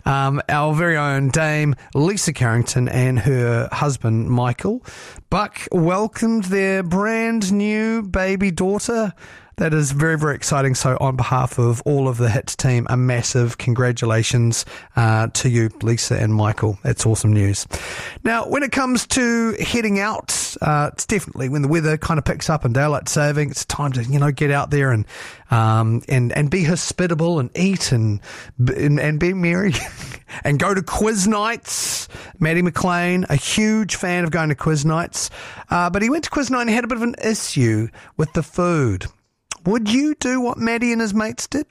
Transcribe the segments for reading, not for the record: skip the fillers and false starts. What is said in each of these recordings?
our very own Dame Lisa Carrington and her husband Michael Buck welcomed their brand new baby daughter. That is very, very exciting. So on behalf of all of the Hits team, a massive congratulations to you, Lisa and Michael. That's awesome news. Now, when it comes to heading out, it's definitely when the weather kind of picks up and daylight saving, it's time to, get out there and be hospitable and eat and be merry and go to quiz nights. Maddie McLean, a huge fan of going to quiz nights, but he went to quiz night and had a bit of an issue with the food. Would you do what Maddie and his mates did?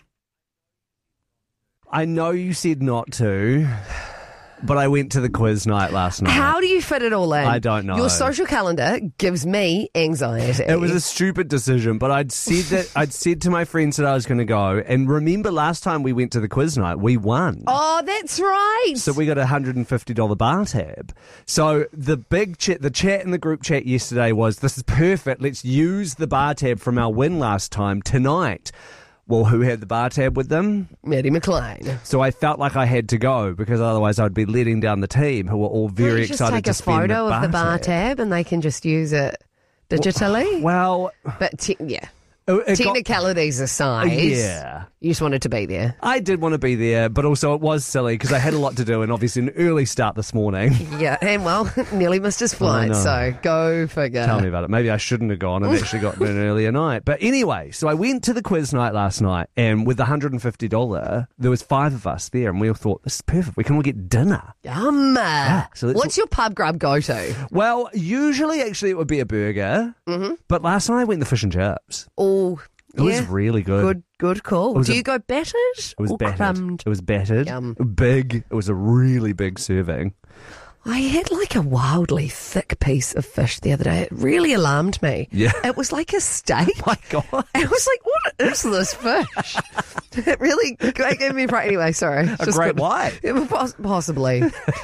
I know you said not to, but I went to the quiz night last night. How do you fit it all in? I don't know. Your social calendar gives me anxiety. It was a stupid decision, but I'd said to my friends that I was going to go. And remember last time we went to the quiz night, we won. Oh, that's right. So we got a $150 bar tab. So the chat in the group chat yesterday was, this is perfect. Let's use the bar tab from our win last time tonight. Well, who had the bar tab with them? Maddie McLean. So I felt like I had to go because otherwise I'd be letting down the team who were all very excited to spend the bar tab. Just take a photo of the bar tab and they can just use it digitally. Well, but technicalities aside, yeah, you just wanted to be there. I did want to be there, but also it was silly because I had a lot to do and obviously an early start this morning. Yeah, and nearly missed his flight, so go figure. Tell me about it. Maybe I shouldn't have gone and actually gotten an earlier night. But anyway, so I went to the quiz night last night and with the $150, there was 5 of us there and we all thought, this is perfect. We can all get dinner. Yum. Yeah, so what's your pub grub go-to? Well, usually actually it would be a burger, but last night I went to fish and chips. Oh, it was really good. Good call. Do you go battered? It was battered. Crumbed? It was battered. Yum. Big. It was a really big serving. I had like a wildly thick piece of fish the other day. It really alarmed me. Yeah. It was like a steak. Oh my God. I was like, what is this fish? It really gave me a fright. Anyway, sorry. A great white. Possibly.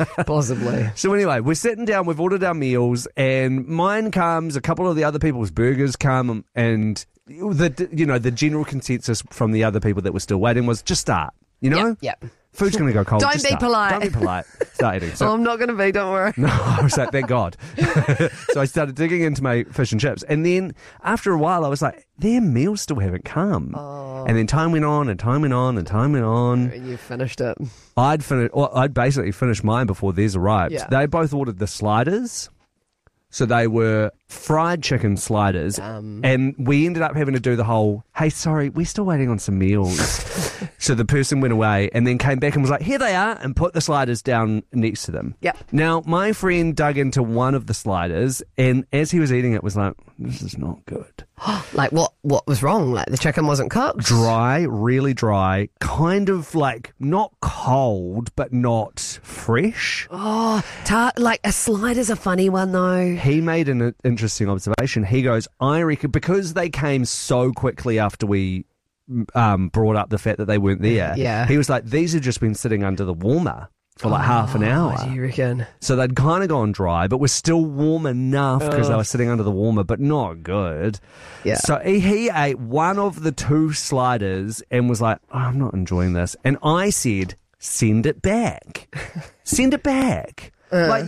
So anyway, we're sitting down, we've ordered our meals, and mine comes, a couple of the other people's burgers come, and the general consensus from the other people that were still waiting was just start, Yep. Food's going to go cold. Don't be polite. Don't be polite. Start eating. So, I'm not going to be, don't worry. No, I was like, thank God. So I started digging into my fish and chips. And then after a while, I was like, their meals still haven't come. Oh. And then time went on and time went on and time went on. And you finished it. I'd basically finished mine before theirs arrived. Yeah. They both ordered the sliders. So they were fried chicken sliders. And we ended up having to do the whole, hey, sorry, we're still waiting on some meals. So the person went away and then came back and was like, here they are, and put the sliders down next to them. Yep. Now, my friend dug into one of the sliders, and as he was eating it, was like, this is not good. Like, what was wrong? Like, the chicken wasn't cooked? Dry, really dry, kind of like not cold, but not fresh. Oh, like a slider's a funny one, though. He made an interesting observation. He goes, I reckon, because they came so quickly after we brought up the fact that they weren't there. Yeah. He was like, these have just been sitting under the warmer for like half an hour. Do you reckon? So they'd kind of gone dry, but were still warm enough because they were sitting under the warmer, but not good. Yeah. So he ate one of the 2 sliders and was like, I'm not enjoying this. And I said, send it back. Send it back. Like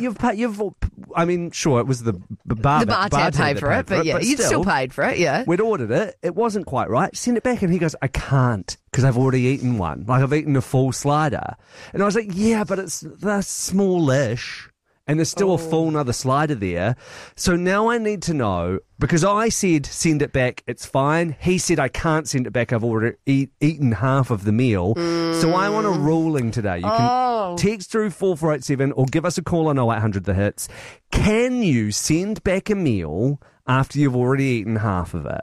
I mean, sure, it was the bar tab paid for it, but you'd still paid for it, yeah. We'd ordered it. It wasn't quite right. Send it back. And he goes, I can't because I've already eaten one. Like, I've eaten a full slider. And I was like, yeah, but they're smallish. And there's still a full another slider there. So now I need to know, because I said, send it back, it's fine. He said, I can't send it back, I've already eaten half of the meal. So I want a ruling today. You can text through 4487 or give us a call on 0800 The Hits. Can you send back a meal after you've already eaten half of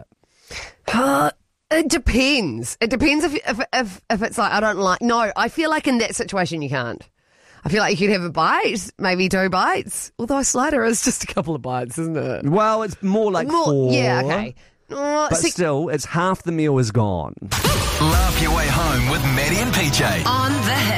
it? It depends. It depends if it's like, I don't like... No, I feel like in that situation you can't. I feel like you could have a bite, maybe 2 bites. Although a slider is just a couple of bites, isn't it? Well, it's more like 4. Yeah, okay. But still, it's half the meal is gone. Laugh your way home with Maddie and PJ. On The Hits.